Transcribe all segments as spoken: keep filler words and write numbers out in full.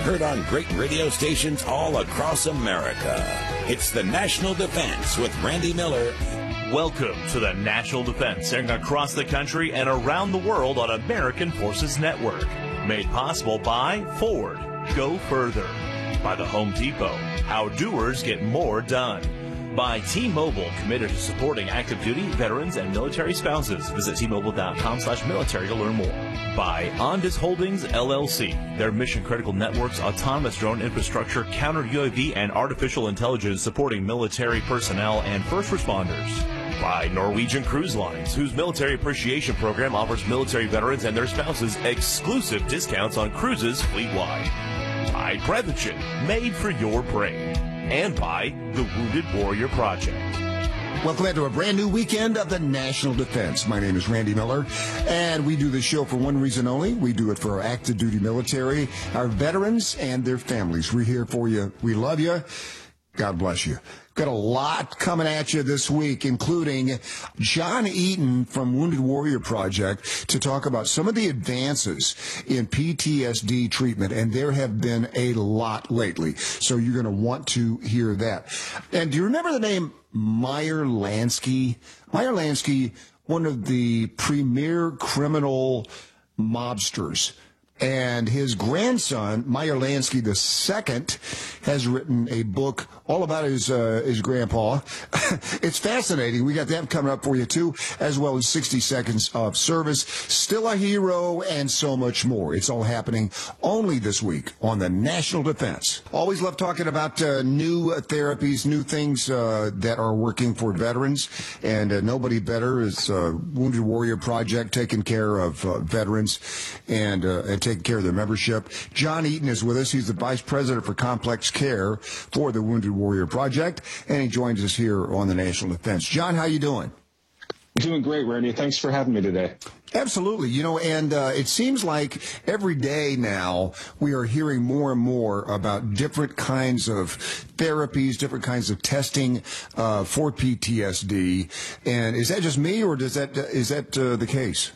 Heard on great radio stations all across America. It's the National Defense with Randy Miller. Welcome to the National Defense, airing across the country and around the world on American Forces Network. Made possible by Ford. Go further. By the Home Depot. How doers get more done. By T-Mobile, committed to supporting active duty, veterans, and military spouses. Visit T-Mobile.com slash military to learn more. By Ondas Holdings, L L C. Their mission-critical networks, autonomous drone infrastructure, counter-U A V, and artificial intelligence supporting military personnel and first responders. By Norwegian Cruise Lines, whose military appreciation program offers military veterans and their spouses exclusive discounts on cruises fleet-wide. By Prevention, made for your brain. And by the Wounded Warrior Project. Welcome back to a brand new weekend of the National Defense. My name is Randy Miller, and we do this show for one reason only. We do it for our active duty military, our veterans, and their families. We're here for you. We love you. God bless you. Got a lot coming at you this week, including John Eaton from Wounded Warrior Project to talk about some of the advances in P T S D treatment, and there have been a lot lately. So you're going to want to hear that. And do you remember the name Meyer Lansky? Meyer Lansky, one of the premier criminal mobsters. And his grandson, Meyer Lansky the second, has written a book all about his uh, his grandpa. It's fascinating. We got that coming up for you, too, as well as sixty seconds of service, Still a Hero, and so much more. It's all happening only this week on the National Defense. Always love talking about uh, new therapies, new things uh, that are working for veterans, and uh, nobody better is uh, Wounded Warrior Project taking care of uh, veterans and, uh, and taking care of their membership. John Eaton is with us. He's the Vice President for Complex Care for the Wounded Warrior Project, and he joins us here on the National Defense. John, how you doing? Doing great, Randy. Thanks for having me today. Absolutely. You know, and uh, it seems like every day now we are hearing more and more about different kinds of therapies, different kinds of testing uh, for P T S D. And is that just me, or does that is that uh, the case?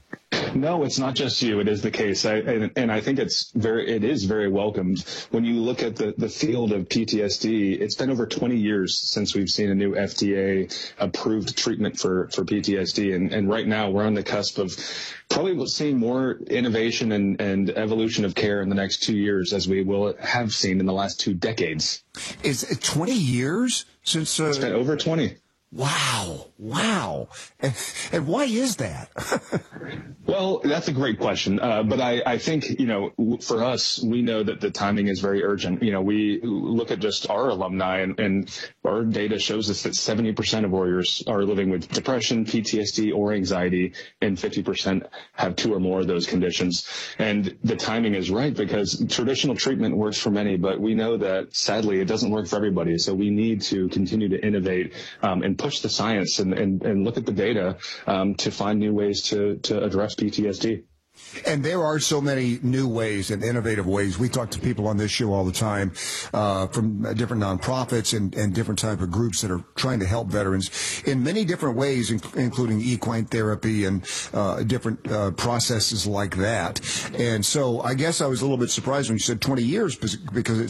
No, it's not just you. It is the case. I, and, and I think it's very, it is very welcomed. When you look at the, the field of P T S D, it's been over twenty years since we've seen a new F D A approved treatment for, for P T S D. And, and right now we're on the cusp of probably seeing more innovation and, and evolution of care in the next two years as we will have seen in the last two decades. Is it twenty years since? Uh... It's been over twenty. Wow. Wow. And, and why is that? Well, that's a great question. Uh, but I, I think, you know, for us, we know that the timing is very urgent. You know, we look at just our alumni, and, and our data shows us that seventy percent of warriors are living with depression, P T S D, or anxiety, and fifty percent have two or more of those conditions. And the timing is right because traditional treatment works for many, but we know that sadly it doesn't work for everybody. So we need to continue to innovate um, and push the science and, and, and look at the data um, to find new ways to, to address P T S D. And there are so many new ways and innovative ways. We talk to people on this show all the time uh, from different nonprofits and, and different type of groups that are trying to help veterans in many different ways, in, including equine therapy and uh, different uh, processes like that. And so I guess I was a little bit surprised when you said twenty years because it